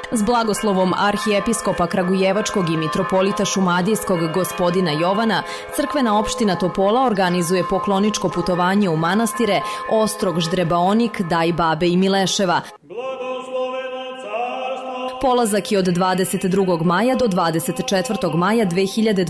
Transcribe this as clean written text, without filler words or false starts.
S blagoslovom arhijepiskopa Kragujevačkog i mitropolita Šumadijskog gospodina Jovana, crkvena opština Topola organizuje pokloničko putovanje u manastire Ostrog, Ždrebaonik, Dajbabe i Mileševa. Polazak je od 22. maja do 24. maja 2020.